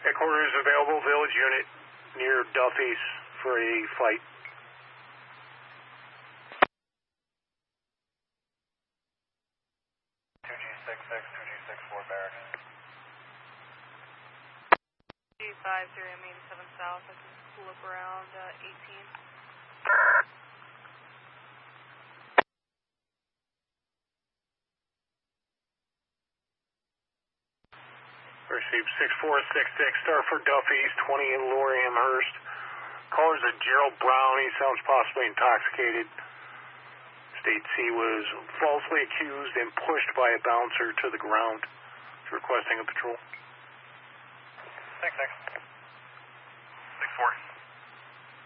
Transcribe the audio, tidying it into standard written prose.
Headquarters available, village unit near Duffy's for a fight. G50, I'm 87 south. I can pull up around 18. Received 6466, start for Duffy's, 20 in Loramhurst. Caller's a Gerald Brown. He sounds possibly intoxicated. States he was falsely accused and pushed by a bouncer to the ground. He's requesting a patrol. 6-6. 6-4.